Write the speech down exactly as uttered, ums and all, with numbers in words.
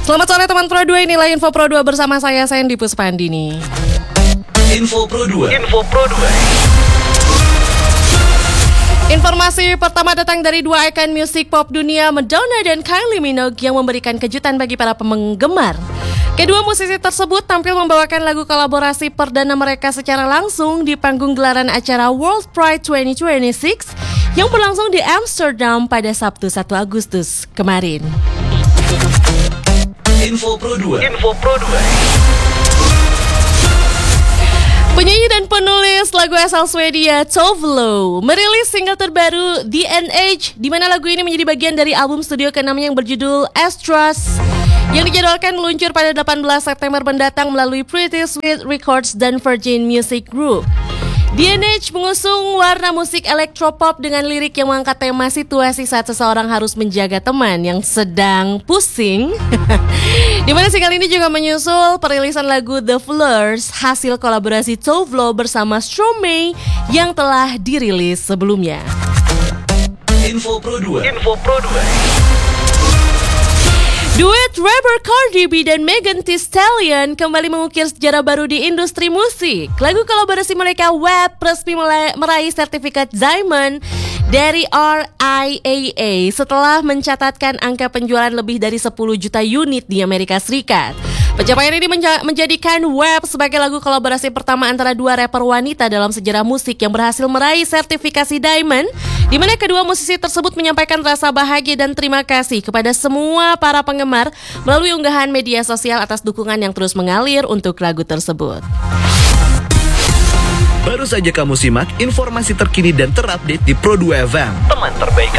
Selamat sore teman Pro dua, inilah Info Pro dua bersama saya Sandy Puspandini. Info Pro dua. Info Pro dua. Informasi pertama datang dari dua ikon musik pop dunia, Madonna dan Kylie Minogue, yang memberikan kejutan bagi para penggemar. Kedua musisi tersebut tampil membawakan lagu kolaborasi perdana mereka secara langsung di panggung gelaran acara World Pride dua ribu dua puluh enam yang berlangsung di Amsterdam pada Sabtu satu Agustus kemarin. Info Pro dua. Info Pro dua. Penyanyi dan penulis lagu asal Swedia Tove Lo merilis single terbaru D N H, di mana lagu ini menjadi bagian dari album studio keenamnya yang berjudul Astras, yang dijadwalkan meluncur pada delapan belas September mendatang melalui Pretty Sweet Records dan Virgin Music Group. D N H mengusung warna musik elektropop dengan lirik yang mengangkat tema situasi saat seseorang harus menjaga teman yang sedang pusing. Di mana single ini juga menyusul perilisan lagu The Fleurs, hasil kolaborasi Tove Lo bersama Stromae yang telah dirilis sebelumnya. Info Pro dua. Info Pro dua. Duet rapper Cardi B dan Megan Thee Stallion kembali mengukir sejarah baru di industri musik. Lagu kolaborasi mereka W A P resmi meraih sertifikat Diamond dari R I A A setelah mencatatkan angka penjualan lebih dari sepuluh juta unit di Amerika Serikat. Pencapaian ini menja- menjadikan W A P sebagai lagu kolaborasi pertama antara dua rapper wanita dalam sejarah musik yang berhasil meraih sertifikasi Diamond, di mana kedua musisi tersebut menyampaikan rasa bahagia dan terima kasih kepada semua para penggemar melalui unggahan media sosial atas dukungan yang terus mengalir untuk lagu tersebut. Baru saja kamu simak informasi terkini dan terupdate di Pro dua F M, teman terbaik